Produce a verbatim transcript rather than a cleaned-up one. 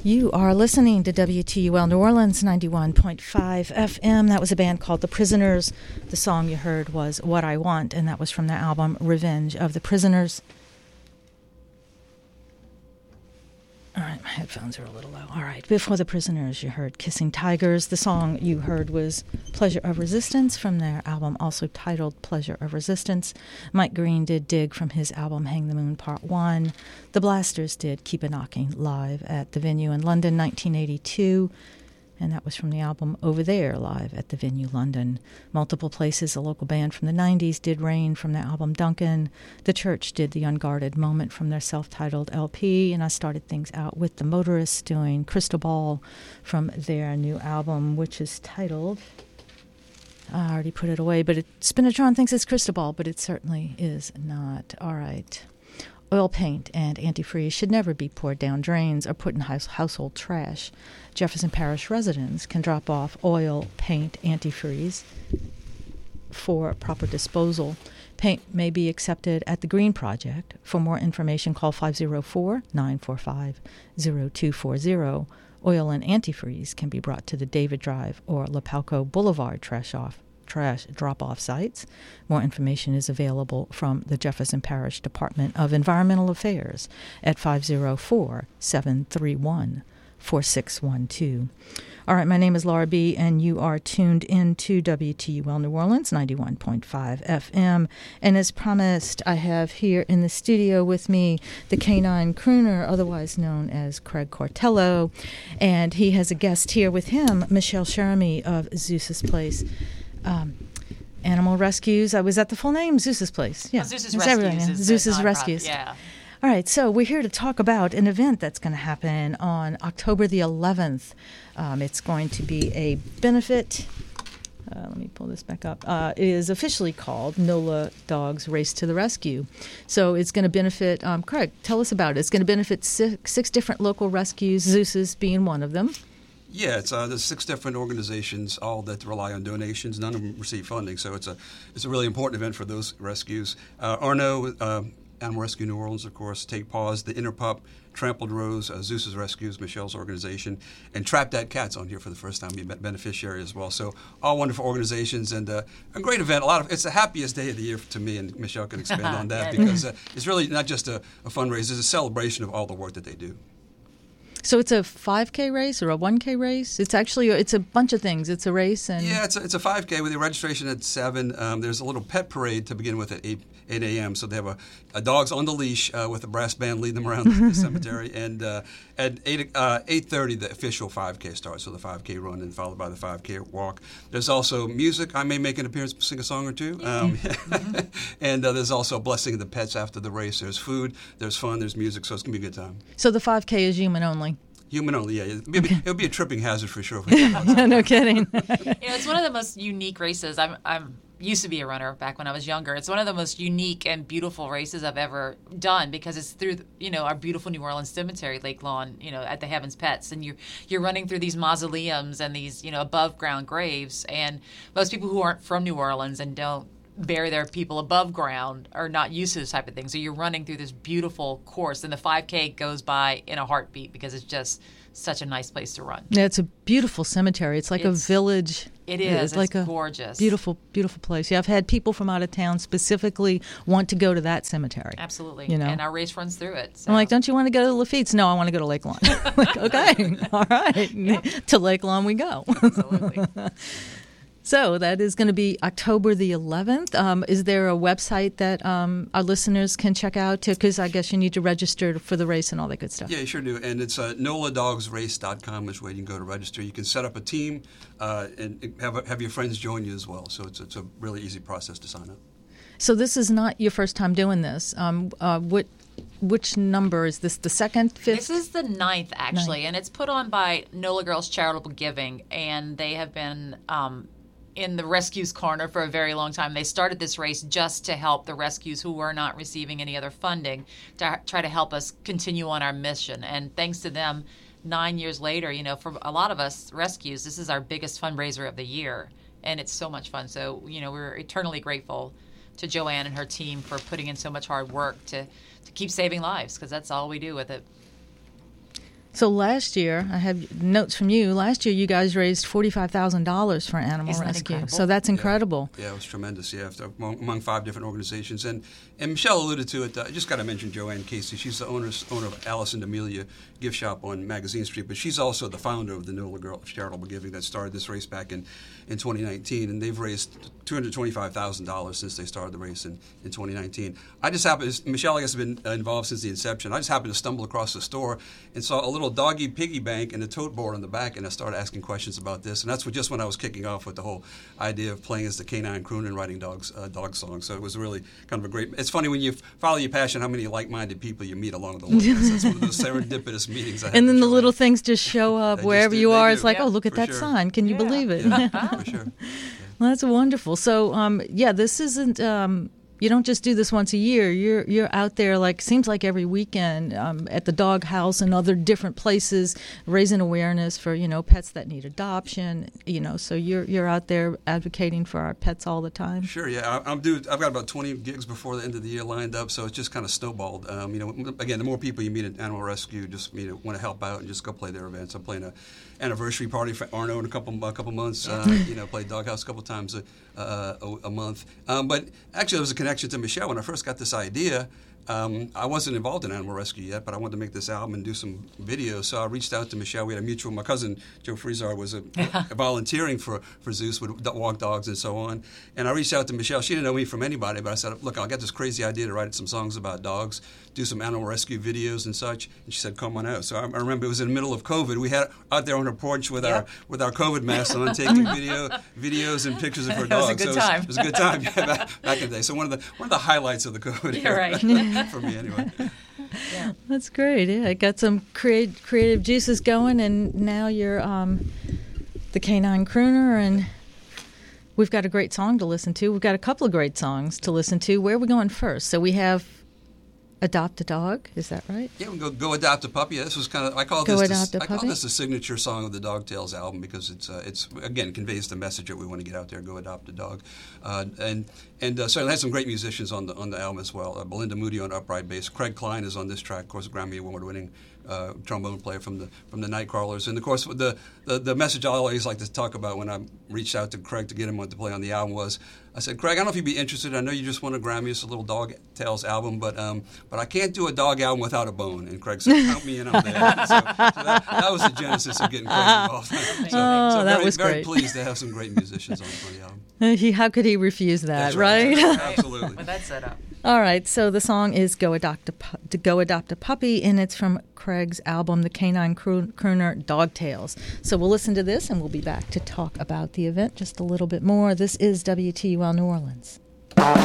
You are listening to W T U L New Orleans ninety-one point five F M. That was a band called The Prisoners. The song you heard was What I Want, and that was from their album Revenge of the Prisoners. All right, my headphones are a little low. All right, before The Prisoners, you heard Kissing Tigers. The song you heard was Pleasure of Resistance from their album, also titled Pleasure of Resistance. Mike Green did Dig from his album Hang the Moon Part one. The Blasters did Keep a Knocking live at the Venue in London, nineteen eighty-two. And that was from the album Over There, live at the Venue London. Multiple Places, a local band from the nineties, did Rain from their album Duncan. The Church did The Unguarded Moment from their self-titled L P. And I started things out with The Motorists doing Crystal Ball from their new album, which is titled... I already put it away, but it, Spinatron thinks it's Crystal Ball, but it certainly is not. All right. Oil paint and antifreeze should never be poured down drains or put in house, household trash. Jefferson Parish residents can drop off oil, paint, antifreeze for proper disposal. Paint may be accepted at the Green Project. For more information, call five oh four, nine four five, oh two four oh. Oil and antifreeze can be brought to the David Drive or Lapalco Boulevard trash off. trash drop-off sites. More information is available from the Jefferson Parish Department of Environmental Affairs at five oh four, seven three one, four six one two. All right, my name is Laura B., and you are tuned in to W T U L New Orleans, ninety-one point five F M. And as promised, I have here in the studio with me the canine crooner, otherwise known as Craig Cortello. And he has a guest here with him, Michelle Cherami of Zeus's Place. Um, Animal Rescues. I was at the full name, Zeus's Place. Yeah, well, Zeus's Rescues. Is Zeus's Rescues. Yeah. All right, so we're here to talk about an event that's going to happen on October the eleventh. Um, it's going to be a benefit. Uh, let me pull this back up. Uh, it is officially called NOLA Dogs Race to the Rescue. So it's going to benefit, um, Craig, tell us about it. It's going to benefit six, six different local rescues, Zeus's being one of them. Yeah, it's uh, there's six different organizations, all that rely on donations. None of them receive funding, so it's a it's a really important event for those rescues. Uh, Arno, uh, Animal Rescue New Orleans, of course, Take Paws, the Interpup, Trampled Rose, uh, Zeus's Rescues, Michelle's organization, and Trap Dead Cats on here for the first time, be a beneficiary as well. So all wonderful organizations and uh, a great event. A lot of it's the happiest day of the year to me, and Michelle can expand on that yeah, because uh, it's really not just a, a fundraiser; it's a celebration of all the work that they do. So it's a five K race or a one K race? It's actually it's a bunch of things. It's a race and yeah, it's a, it's a five K with the registration at seven. Um, there's a little pet parade to begin with at eight a.m. So they have a, a dogs on the leash uh, with a brass band leading them around the cemetery. And uh, at eight uh, eight thirty, the official five K starts. So the five K run and followed by the five K walk. There's also music. I may make an appearance, sing a song or two. Um, and uh, there's also a blessing of the pets after the race. There's food. There's fun. There's music. So it's gonna be a good time. So the five K is human only. Human only, yeah. It'll be, it'll be a tripping hazard for sure. If we no kidding. You know, it's one of the most unique races. I'm, I'm used to be a runner back when I was younger. It's one of the most unique and beautiful races I've ever done because it's through, you know, our beautiful New Orleans cemetery, Lake Lawn, you know, at the Heavens Pets, and you're you're running through these mausoleums and these, you know, above ground graves, and most people who aren't from New Orleans and don't bury their people above ground are not used to this type of thing. So you're running through this beautiful course, and the five K goes by in a heartbeat because it's just such a nice place to run. Yeah, it's a beautiful cemetery. It's like it's, a village. It is. It's like it's a gorgeous. Beautiful, beautiful place. Yeah, I've had people from out of town specifically want to go to that cemetery. Absolutely. You know? And our race runs through it. So. I'm like, don't you want to go to Lafitte's? No, I want to go to Lake Lawn. Like, okay, all right. Yep. To Lake Lawn we go. Absolutely. So that is going to be October the eleventh. Um, is there a website that um, our listeners can check out? Because I guess you need to register for the race and all that good stuff. Yeah, you sure do. And it's uh, nola dogs race dot com is where you can go to register. You can set up a team uh, and have, have your friends join you as well. So it's, it's a really easy process to sign up. So this is not your first time doing this. Um, uh, what Which number is this? The second, fifth? This is the ninth, actually. Ninth. And it's put on by NOLA Girls Charitable Giving. And they have been Um, in the rescues corner for a very long time. They started this race just to help the rescues who were not receiving any other funding to try to help us continue on our mission. And thanks to them, nine years later, you know, for a lot of us rescues, this is our biggest fundraiser of the year. And it's so much fun. So, you know, we're eternally grateful to Joanne and her team for putting in so much hard work to, to keep saving lives, because that's all we do with it. So last year, I have notes from you. Last year, you guys raised forty-five thousand dollars for Animal Isn't that Rescue. incredible? So that's Yeah. incredible. Yeah, it was tremendous. Yeah, after, among, among five different organizations, and and Michelle alluded to it. Uh, I just got to mention Joanne Casey. She's the owner owner of Alice and Amelia Gift Shop on Magazine Street, but she's also the founder of the NOLA Girl Charitable Giving that started this race back in, in twenty nineteen, and they've raised two hundred twenty-five thousand dollars since they started the race in, in twenty nineteen. I just happened, Michelle, I guess, has been involved since the inception. I just happened to stumble across the store and saw a little doggy piggy bank and a tote board on the back, and I started asking questions about this. And that's what, just when I was kicking off with the whole idea of playing as the canine crooner and writing dogs, uh, dog songs. So it was really kind of a great. It's funny when you follow your passion, how many like-minded people you meet along the way. That's, that's one of those serendipitous meetings I had. And then with the Joanne. little things just show up They wherever just do, you they are. do. It's like, Yeah, oh, look at for that sure. sign. Can you Yeah. believe it? Yeah, for sure. Well, that's wonderful. So, um, yeah, this isn't. Um, you don't just do this once a year. You're you're out there like seems like every weekend um, at the dog house and other different places, raising awareness for you know pets that need adoption. You know, so you're you're out there advocating for our pets all the time. Sure, yeah. I, I'm due. I've got about twenty gigs before the end of the year lined up, so it's just kind of snowballed. Um, you know, again, the more people you meet at Animal Rescue, just you know, want to help out and just go play their events. I'm playing a anniversary party for Arno in a couple a couple months. Uh, you know, play Doghouse a couple times a, uh, a, a month. Um, but actually, there was a connection to Michelle when I first got this idea. Um, I wasn't involved in Animal Rescue yet, but I wanted to make this album and do some videos. So I reached out to Michelle. We had a mutual. My cousin Joe Friesar was a, a volunteering for, for Zeus, would walk dogs and so on. And I reached out to Michelle. She didn't know me from anybody, but I said, "Look, I got this crazy idea to write some songs about dogs, do some Animal Rescue videos and such." And she said, "Come on out." So I, I remember it was in the middle of COVID. We had out there on her porch with Yep. our with our COVID masks on, taking video videos and pictures of her It was dogs. a good so time. It was, it was a good time yeah, back, back in the day. So one of the one of the highlights of the COVID You're era right. for me anyway. Yeah. That's great. Yeah, it got some create, creative juices going, and now you're um, the canine crooner, and we've got a great song to listen to. We've got a couple of great songs to listen to. Where are we going first? So we have Adopt a Dog. Is that right? Yeah, we go go adopt a puppy. This was kind of I call Go this Adopt the, a I call Puppy? this the signature song of the Dog Tales album because it's uh, it's again conveys the message that we want to get out there. Go adopt a dog, uh, and and uh, certainly had some great musicians on the on the album as well. Uh, Belinda Moody on upright bass. Craig Klein is on this track, of course, a Grammy Award winning uh, trombone player from the from the Nightcrawlers. And of course, the, the the message I always like to talk about when I reached out to Craig to get him on to play on the album was. I said, Craig, I don't know if you'd be interested. I know you just won a Grammy. It's a little Dog Tales album, but um, but I can't do a dog album without a bone. And Craig said, count me in on that. so, so that, that was the genesis of getting Craig involved. so, Oh, so that very, was very great. pleased to have some great musicians on, on the album. Uh, he, how could he refuse that, That's right? Absolutely. With that set up. All right, so the song is Go Adopt a, Pu- to Go Adopt a Puppy, and it's from Craig's album, The Canine Croo- Crooner Dog Tales. So we'll listen to this, and we'll be back to talk about the event just a little bit more. This is W T U L New Orleans.